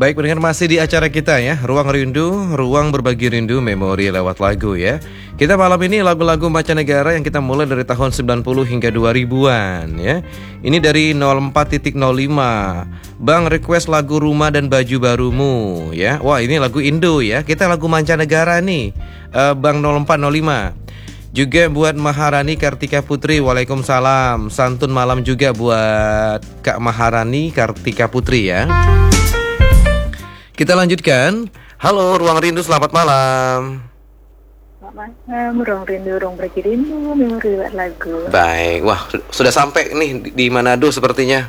Baik, pendengar, masih di acara kita ya, Ruang Rindu, ruang berbagi rindu, memori lewat lagu ya. Kita malam ini lagu-lagu mancanegara yang kita mulai dari tahun 90 hingga 2000-an ya. Ini dari 04.05. Bang request lagu Rumah dan Baju Barumu ya. Wah, ini lagu Indo ya. Kita lagu mancanegara nih. Bang 0405. Juga buat Maharani Kartika Putri, waalaikumsalam. Santun malam juga buat Kak Maharani Kartika Putri ya. Kita lanjutkan. Halo Ruang Rindu, selamat malam. Selamat malam, Ruang Rindu, ruang berbagi rindu, memori lewat lagu. Baik, wah sudah sampai nih di Manado sepertinya.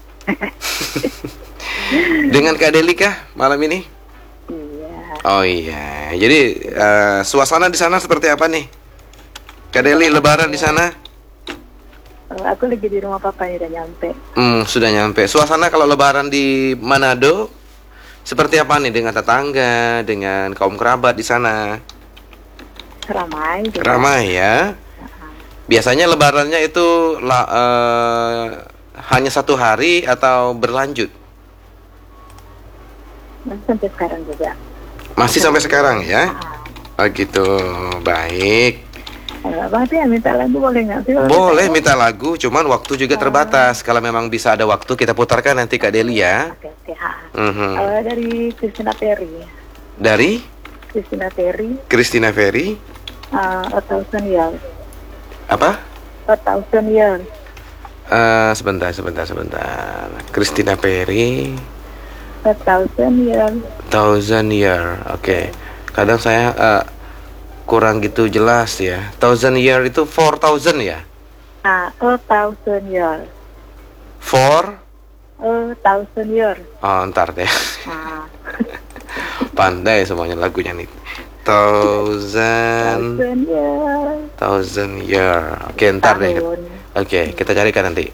Dengan Kak Deli kah malam ini? Iya. Oh iya, jadi suasana di sana seperti apa nih? Kak Deli, Lebaran di sana? Aku lagi di rumah papa, udah nyampe. Sudah nyampe. Suasana kalau Lebaran di Manado seperti apa nih dengan tetangga, dengan kaum kerabat di sana? Ramai. Ramai ya. Biasanya Lebarannya itu hanya satu hari atau berlanjut? Masih sampai sekarang juga. Masih sampai sekarang ya? Oh gitu, baik. Bang Tia minta lagu boleh nggak? Boleh minta lagu, cuman waktu juga terbatas. Kalau memang bisa ada waktu kita putarkan nanti Kak Deli ya. Oke. Dari Christina Perry. Dari? Christina Perry. A Thousand Years. Apa? A Thousand Years. Sebentar. Christina Perry. A Thousand Years. Thousand Year, oke. Kadang saya kurang gitu jelas ya. Thousand Year itu 4,000 ya? A Thousand Years. 4,000 years. Oh, ntar deh. Pandai semuanya lagunya nih. Thousand year. Oke, ntar deh. Oke, kita carikan nanti.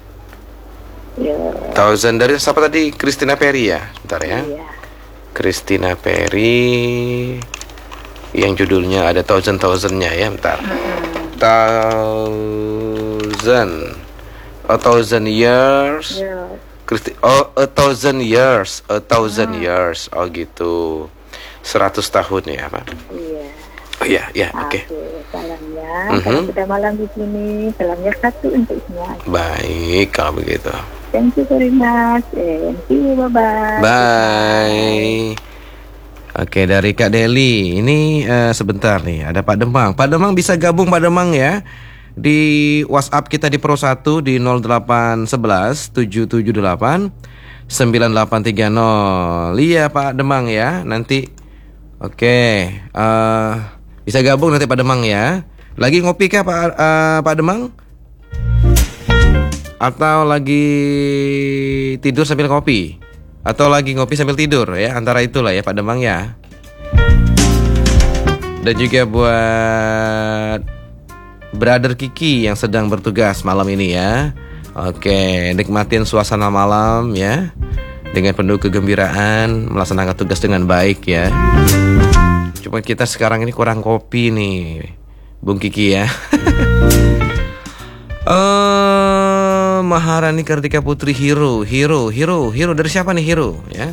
Thousand dari siapa tadi? Christina Perry ya? Bentar ya. Christina Perry yang judulnya ada thousand-nya ya, bentar. A thousand years. A thousand years. Oh gitu. 100 tahun ya, Pak. Iya. Oh iya, oke. Salamnya. Kalau sudah malam di sini, salamnya satu untuk semua. Baik, kalau begitu. Thank you very much. Thank you, bye-bye. Bye. Oke, dari Kak Deli. Ini sebentar nih, ada Pak Demang. Pak Demang bisa gabung Pak Demang ya. Di WhatsApp kita di Pro 1 di 0811 778 9830. Iya Pak Demang ya. Nanti bisa gabung nanti Pak Demang ya. Lagi ngopi kah Pak Demang? Atau lagi tidur sambil ngopi? Atau lagi ngopi sambil tidur ya? Antara itulah ya Pak Demang ya. Dan juga buat Brother Kiki yang sedang bertugas malam ini ya. Oke, nikmatin suasana malam ya, dengan penuh kegembiraan, melaksanakan tugas dengan baik ya. Cuma kita sekarang ini kurang kopi nih Bung Kiki ya. Maharani Kartika Putri, Hero dari siapa nih Hero ya?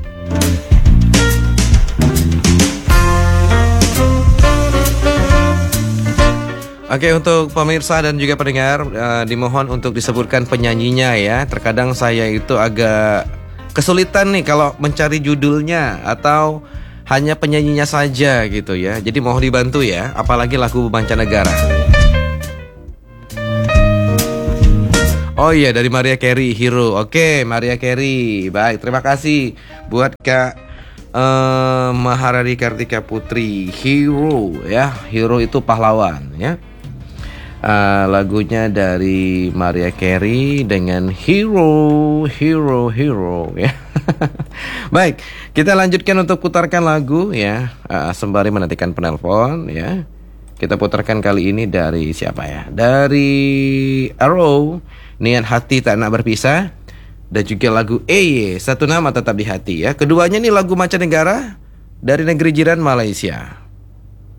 Oke, untuk pemirsa dan juga pendengar, dimohon untuk disebutkan penyanyinya ya. Terkadang saya itu agak kesulitan nih kalau mencari judulnya atau hanya penyanyinya saja gitu ya. Jadi mohon dibantu ya, apalagi lagu mancanegara. Oh iya, dari Mariah Carey, Hero. Oke, Mariah Carey. Baik, terima kasih buat Kak Maharani Kartika Putri, Hero ya. Hero itu pahlawan ya. Lagunya dari Mariah Carey dengan Hero ya. Baik, kita lanjutkan untuk putarkan lagu ya, sembari menantikan penelpon ya. Kita putarkan kali ini dari siapa ya? Dari Arrow, Niat Hati Tak Nak Berpisah. Dan juga lagu Satu Nama Tetap di Hati ya. Keduanya nih lagu mancanegara dari negeri jiran Malaysia.